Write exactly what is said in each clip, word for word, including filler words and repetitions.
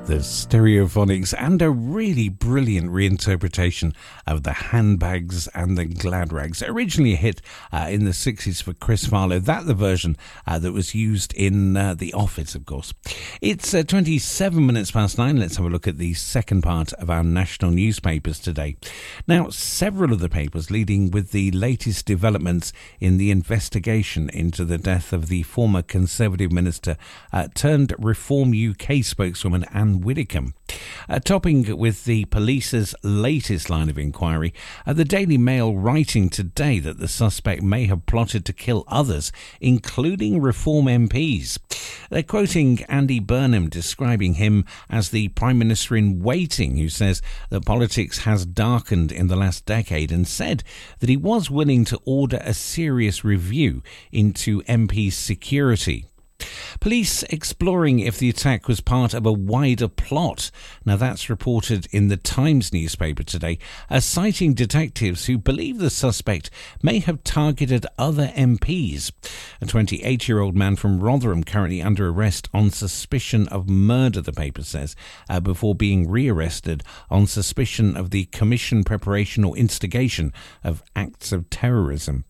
The Stereophonics, and a really brilliant reinterpretation of the Handbags and the Glad Rags. Originally a hit uh, in the sixties for Chris Farlow. That the version uh, that was used in uh, The Office, of course. It's uh, twenty-seven minutes past nine. Let's have a look at the second part of our national newspapers today. Now, several of the papers leading with the latest developments in the investigation into the death of the former Conservative minister uh, turned Reform U K spokeswoman Anne Widdecombe. Uh, topping with the police's latest line of inquiry, uh, the Daily Mail writing today that the suspect may have plotted to kill others, including Reform M Ps. They're quoting Andy Burnham, describing him as the Prime Minister in waiting, who says that politics has darkened in the last decade, and said that he was willing to order a serious review into M Ps' security. Police exploring if the attack was part of a wider plot. Now, that's reported in the Times newspaper today, as citing detectives who believe the suspect may have targeted other M Ps. A twenty-eight-year-old man from Rotherham currently under arrest on suspicion of murder, the paper says, uh, before being rearrested on suspicion of the commission, preparation or instigation of acts of terrorism.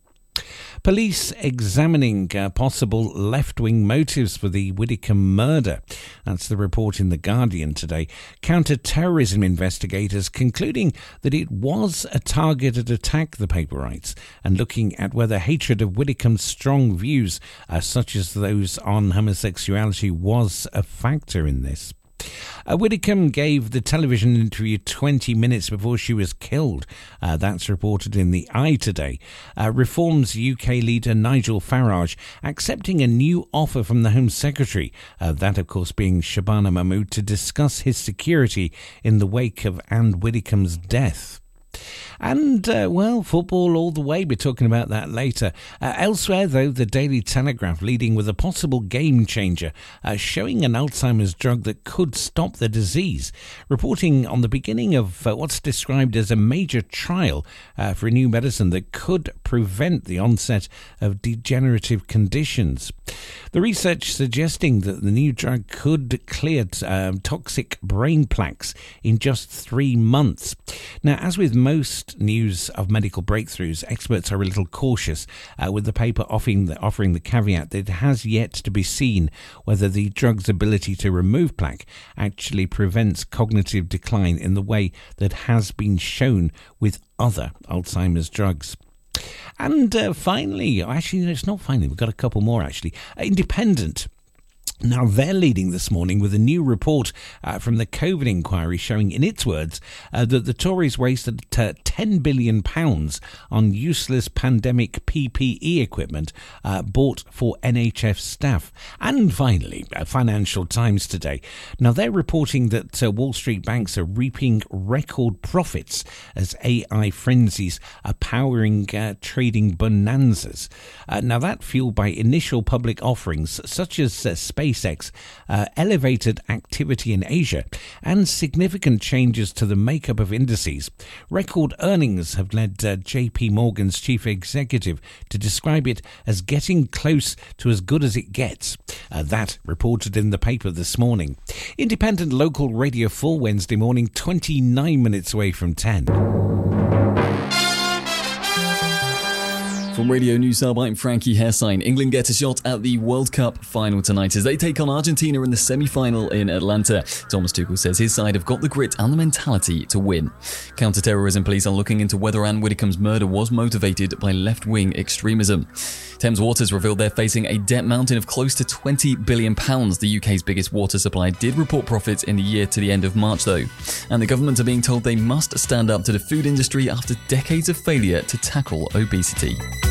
Police examining uh, possible left-wing motives for the Widdecombe murder. That's the report in The Guardian today. Counter-terrorism investigators concluding that it was a targeted attack, the paper writes, and looking at whether hatred of Widdecombe's strong views, uh, such as those on homosexuality, was a factor in this. Uh, Widdecombe gave the television interview twenty minutes before she was killed. Uh, that's reported in The Eye today. Uh, Reform's U K leader Nigel Farage accepting a new offer from the Home Secretary, uh, that of course being Shabana Mahmood, to discuss his security in the wake of Anne Widdecombe's death. And, uh, well, football all the way. We're talking about that later. Uh, elsewhere, though, the Daily Telegraph leading with a possible game changer, uh, showing an Alzheimer's drug that could stop the disease, reporting on the beginning of uh, what's described as a major trial uh, for a new medicine that could prevent the onset of degenerative conditions. The research suggesting that the new drug could clear uh, toxic brain plaques in just three months. Now, as with most news of medical breakthroughs, experts are a little cautious, uh, with the paper offering the, offering the caveat that it has yet to be seen whether the drug's ability to remove plaque actually prevents cognitive decline in the way that has been shown with other Alzheimer's drugs. And uh, finally, actually, no, it's not finally, we've got a couple more actually. Uh, Independent. Now, they're leading this morning with a new report uh, from the COVID inquiry showing, in its words, uh, that the Tories wasted uh, ten billion pounds on useless pandemic P P E equipment uh, bought for N H S staff. And finally, uh, Financial Times today. Now, they're reporting that uh, Wall Street banks are reaping record profits as A I frenzies are powering uh, trading bonanzas. Uh, now, that fueled by initial public offerings such as uh, Space SpaceX, uh, elevated activity in Asia, and significant changes to the makeup of indices. Record earnings have led uh, J P Morgan's chief executive to describe it as getting close to as good as it gets. Uh, that reported in the paper this morning. Independent Local Radio four Wednesday morning, twenty-nine minutes away from ten. From Radio News Hub, I'm Frankie Hessine. England get a shot at the World Cup final tonight as they take on Argentina in the semi-final in Atlanta. Thomas Tuchel says his side have got the grit and the mentality to win. Counter-terrorism police are looking into whether Anne Widdecombe's murder was motivated by left-wing extremism. Thames Waters revealed they're facing a debt mountain of close to twenty billion pounds. The U K's biggest water supplier did report profits in the year to the end of March, though. And the government are being told they must stand up to the food industry after decades of failure to tackle obesity.